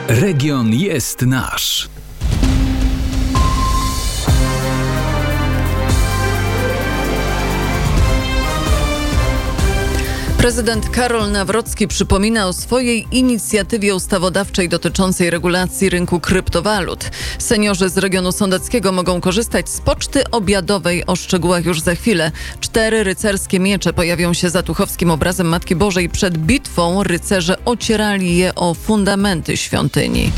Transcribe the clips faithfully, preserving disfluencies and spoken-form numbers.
Region jest nasz. Prezydent Karol Nawrocki przypomina o swojej inicjatywie ustawodawczej dotyczącej regulacji rynku kryptowalut. Seniorzy z regionu sądeckiego mogą korzystać z poczty obiadowej. O szczegółach już za chwilę. Cztery rycerskie miecze pojawią się za tuchowskim obrazem Matki Bożej. Przed bitwą rycerze ocierali je o fundamenty świątyni.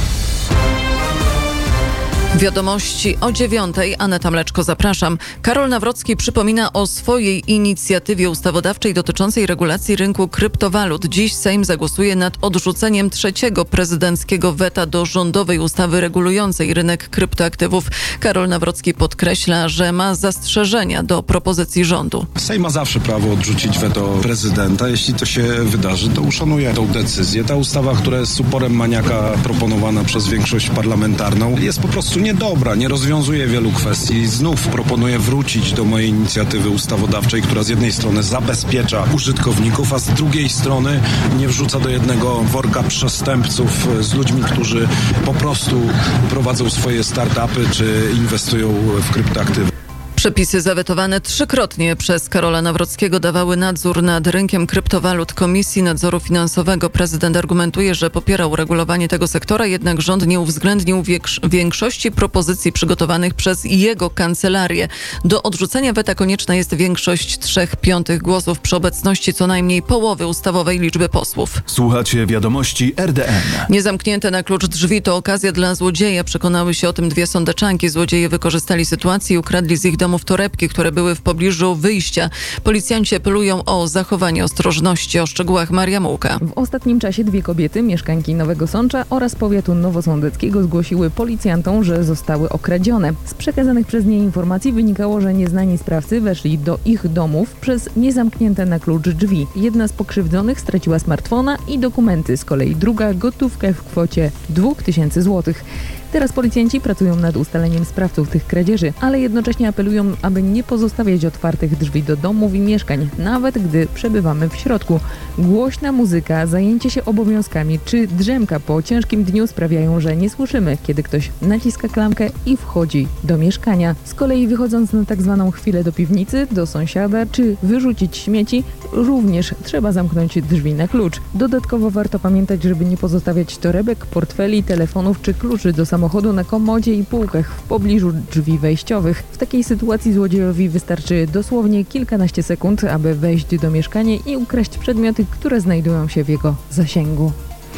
Wiadomości o dziewiątej. Aneta Mleczko, zapraszam. Karol Nawrocki przypomina o swojej inicjatywie ustawodawczej dotyczącej regulacji rynku kryptowalut. Dziś Sejm zagłosuje nad odrzuceniem trzeciego prezydenckiego weta do rządowej ustawy regulującej rynek kryptoaktywów. Karol Nawrocki podkreśla, że ma zastrzeżenia do propozycji rządu. Sejm ma zawsze prawo odrzucić weto prezydenta. Jeśli to się wydarzy, to uszanuje tą decyzję. Ta ustawa, która jest z uporem maniaka proponowana przez większość parlamentarną, jest po prostu niedobra, nie rozwiązuje wielu kwestii. Znów proponuję wrócić do mojej inicjatywy ustawodawczej, która z jednej strony zabezpiecza użytkowników, a z drugiej strony nie wrzuca do jednego worka przestępców z ludźmi, którzy po prostu prowadzą swoje startupy czy inwestują w kryptoaktywy. Przepisy zawetowane trzykrotnie przez Karola Nawrockiego dawały nadzór nad rynkiem kryptowalut Komisji Nadzoru Finansowego. Prezydent argumentuje, że popiera uregulowanie tego sektora, jednak rząd nie uwzględnił większości propozycji przygotowanych przez jego kancelarię. Do odrzucenia weta konieczna jest większość trzech piątych głosów przy obecności co najmniej połowy ustawowej liczby posłów. Słuchacie wiadomości R D N. Niezamknięte na klucz drzwi to okazja dla złodzieja. Przekonały się o tym dwie sądeczanki. Złodzieje wykorzystali sytuację i ukradli z ich domu torebki, które były w pobliżu wyjścia. Policjanci apelują o zachowanie ostrożności. O szczegółach Maria Mułka. W ostatnim czasie dwie kobiety, mieszkanki Nowego Sącza oraz powiatu nowosądeckiego, zgłosiły policjantom, że zostały okradzione. Z przekazanych przez nie informacji wynikało, że nieznani sprawcy weszli do ich domów przez niezamknięte na klucz drzwi. Jedna z pokrzywdzonych straciła smartfona i dokumenty, z kolei druga gotówkę w kwocie dwa tysiące złotych. Teraz policjanci pracują nad ustaleniem sprawców tych kradzieży, ale jednocześnie apelują, aby nie pozostawiać otwartych drzwi do domów i mieszkań, nawet gdy przebywamy w środku. Głośna muzyka, zajęcie się obowiązkami czy drzemka po ciężkim dniu sprawiają, że nie słyszymy, kiedy ktoś naciska klamkę i wchodzi do mieszkania. Z kolei wychodząc na tak zwaną chwilę do piwnicy, do sąsiada czy wyrzucić śmieci, również trzeba zamknąć drzwi na klucz. Dodatkowo warto pamiętać, żeby nie pozostawiać torebek, portfeli, telefonów czy kluczy do samochodu samochodu na komodzie i półkach w pobliżu drzwi wejściowych. W takiej sytuacji złodziejowi wystarczy dosłownie kilkanaście sekund, aby wejść do mieszkania i ukraść przedmioty, które znajdują się w jego zasięgu.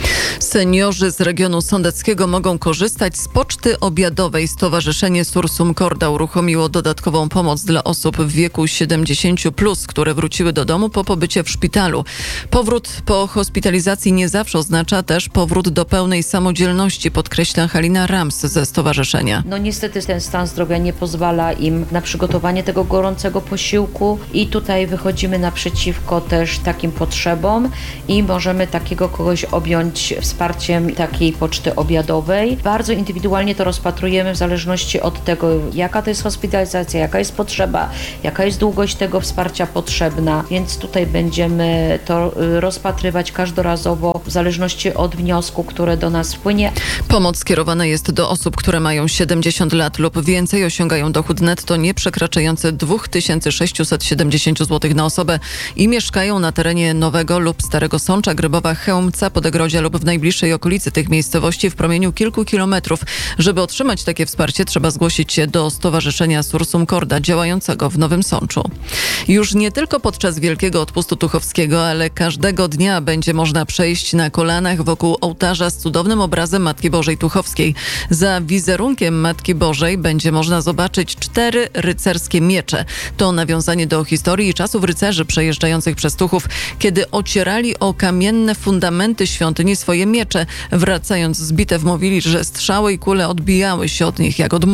Seniorzy z regionu sądeckiego mogą korzystać z poczty obiadowej. Stowarzyszenie Sursum Corda uruchomiło dodatkową pomoc dla osób w wieku siedemdziesiąt plus, które wróciły do domu po pobycie w szpitalu. Powrót po hospitalizacji nie zawsze oznacza też powrót do pełnej samodzielności, podkreśla Halina Rams ze stowarzyszenia. No niestety ten stan zdrowia nie pozwala im na przygotowanie tego gorącego posiłku i tutaj wychodzimy naprzeciwko też takim potrzebom i możemy takiego kogoś objąć wsparciem takiej poczty obiadowej. Bardzo indywidualnie to rozpatrujemy w zależności od tego, jaka to jest hospitalizacja, jaka jest potrzeba, jaka jest długość tego wsparcia potrzebna, więc tutaj będziemy to rozpatrywać każdorazowo w zależności od wniosku, który do nas wpłynie. Pomoc skierowana jest do osób, które mają siedemdziesiąt lat lub więcej, osiągają dochód netto nie przekraczający dwa tysiące sześćset siedemdziesiąt złotych na osobę i mieszkają na terenie Nowego lub Starego Sącza, Grybowa, Chełmca, Podegrodzia lub w najbliższej okolicy tych miejscowości w promieniu kilku kilometrów. Żeby otrzymać takie wsparcie, trzeba zgłosić się do Stowarzyszenia Sursum Corda działającego w Nowym Sączu. Już nie tylko podczas Wielkiego Odpustu Tuchowskiego, ale każdego dnia będzie można przejść na kolanach wokół ołtarza z cudownym obrazem Matki Bożej Tuchowskiej. Za wizerunkiem Matki Bożej będzie można zobaczyć cztery rycerskie miecze. To nawiązanie do historii i czasów rycerzy przejeżdżających przez Tuchów, kiedy ocierali o kamienne fundamenty świątyni swoje miecze. Wracając z bitew mówili, że strzały i kule odbijały się od nich jak od muru.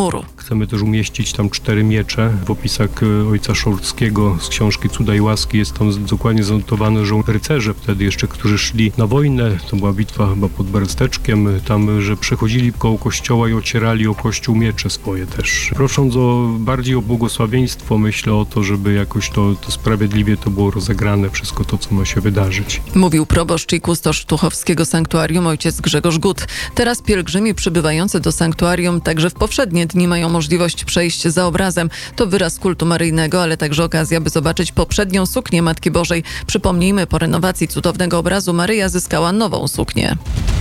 Chcemy też umieścić tam cztery miecze. W opisach ojca Szorckiego z książki Cuda i łaski jest tam dokładnie zanotowane, że rycerze wtedy jeszcze, którzy szli na wojnę, to była bitwa chyba pod Beresteczkiem, tam, że przechodzili koło kościoła i ocierali o kościół miecze swoje też. Prosząc o bardziej o błogosławieństwo, myślę o to, żeby jakoś to, to sprawiedliwie to było rozegrane, wszystko to, co ma się wydarzyć. Mówił proboszcz i kustosz Tuchowskiego Sanktuarium ojciec Grzegorz Gut. Teraz pielgrzymi przybywający do sanktuarium także w powszednie dni mają możliwość przejść za obrazem. To wyraz kultu maryjnego, ale także okazja, by zobaczyć poprzednią suknię Matki Bożej. Przypomnijmy, po renowacji cudownego obrazu Maryja zyskała nową suknię.